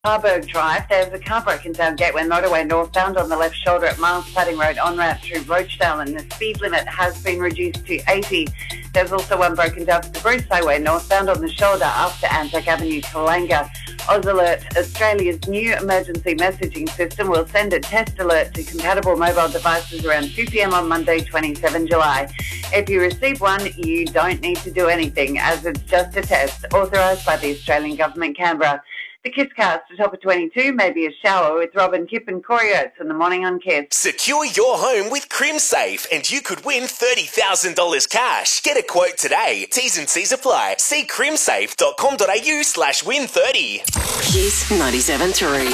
Harburg Drive, there's a car broken down Gateway motorway northbound on the left shoulder at Miles Pladding Road on route through Rochdale, and the speed limit has been reduced to 80. There's also one broken down to the Bruce Highway northbound on the shoulder after Anzac Avenue, Kalanga. AusAlert, Australia's new emergency messaging system, will send a test alert to compatible mobile devices around 2 p.m. on Monday, 27 July. If you receive one, you don't need to do anything, as it's just a test, authorised by the Australian Government, Canberra. The Kiss Cast, top of 22, maybe a shower with Robin Kipp and Corey Oates in the morning on Kiss. Secure your home with CrimSafe and you could win $30,000 cash. Get a quote today. T's and C's apply. See crimsafe.com.au/win30. Kiss 97.3.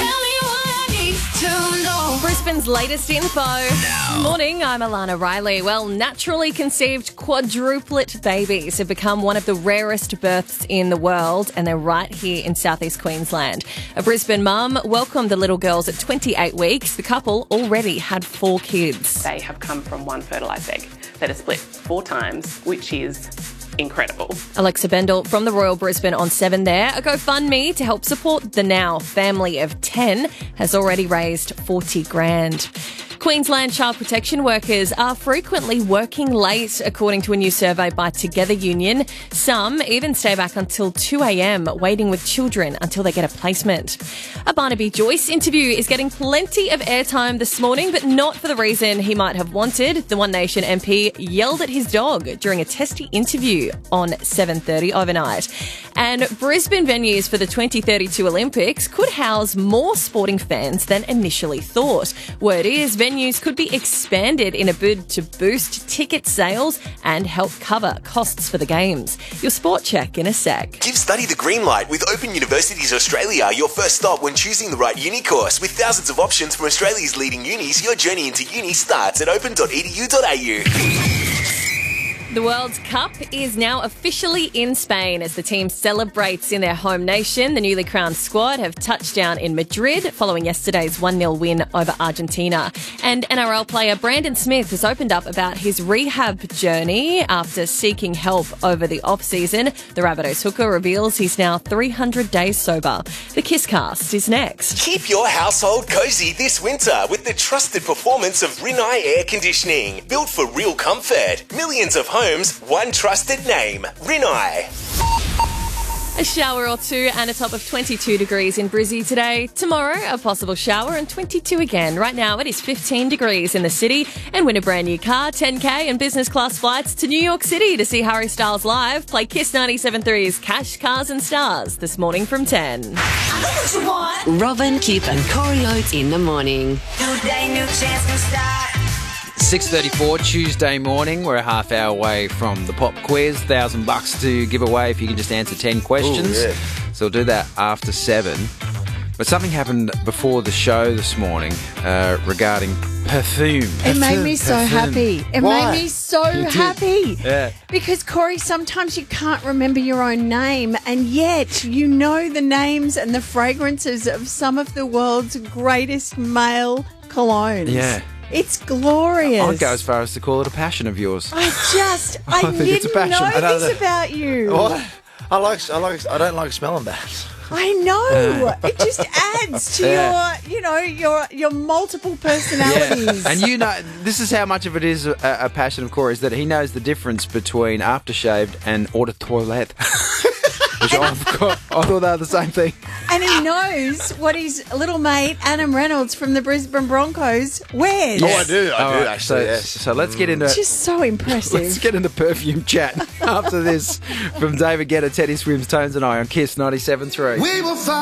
Brisbane's latest info. Morning, I'm Alana Riley. Well, naturally conceived quadruplet babies have become one of the rarest births in the world, and they're right here in southeast Queensland. A Brisbane mum welcomed the little girls at 28 weeks. The couple already had 4 kids. They have come from one fertilised egg that is split 4 times, which is incredible. Alexa Bendel from the Royal Brisbane on 7 there. A GoFundMe to help support the Now family of 10 has already raised 40 grand. Queensland child protection workers are frequently working late, according to a new survey by Together Union. Some even stay back until 2 a.m, waiting with children until they get a placement. A Barnaby Joyce interview is getting plenty of airtime this morning, but not for the reason he might have wanted. The One Nation MP yelled at his dog during a testy interview on 7:30 overnight. And Brisbane venues for the 2032 Olympics could house more sporting fans than initially thought. Word is venues could be expanded in a bid to boost ticket sales and help cover costs for the games. Your sport check in a sec. Give study the green light with Open Universities Australia, your first stop when choosing the right uni course. With thousands of options from Australia's leading unis, your journey into uni starts at open.edu.au. The World Cup is now officially in Spain as the team celebrates in their home nation. The newly crowned squad have touched down in Madrid following yesterday's 1-0 win over Argentina. And NRL player Brandon Smith has opened up about his rehab journey after seeking help over the off-season. The Rabbitohs hooker reveals he's now 300 days sober. The Kiss Cast is next. Keep your household cozy this winter with the trusted performance of Rinnai Air Conditioning. Built for real comfort. Millions of homes, one trusted name, Rinnai. A shower or two and a top of 22 degrees in Brizzy today. Tomorrow, a possible shower and 22 again. Right now, it is 15 degrees in the city. And win a brand new car, 10K and business class flights to New York City to see Harry Styles live. Play Kiss 97.3's Cash, Cars and Stars this morning from 10. Robin, Kipp and Corey Oates in the morning. 6:34 Tuesday morning. We're a half hour away from the pop quiz. $1,000 to give away if you can just answer 10 questions. Ooh, yeah. So we'll do that after 7. But something happened before the show this morning regarding perfume. It made me so happy. It Why? made me so happy. Yeah. Because, Corey, sometimes you can't remember your own name, and yet you know the names and the fragrances of some of the world's greatest male colognes. Yeah. It's glorious. I'd go as far as to call it a passion of yours. I think it's a didn't passion. know this about you. What? I don't like smelling bad. I know. It just adds to your multiple personalities. And you know, this is how much of it is a passion of Corey's, that he knows the difference between aftershave and eau de toilette. Which I thought they were the same thing. And he knows what his little mate, Adam Reynolds from the Brisbane Broncos, wears. Oh, I do actually, so, yes. So let's get into Just so impressive. Let's get into perfume chat after this from David Guetta, Teddy Swims, Tones and I on Kiss 97.3.